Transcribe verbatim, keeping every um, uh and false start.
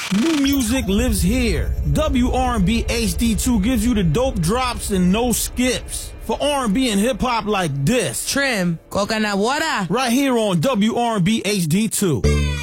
New music lives here. W R and B H D two gives you the dope drops and no skips. For R and B and hip-hop like this. Trim, coconut water. Right here on W R and B H D two.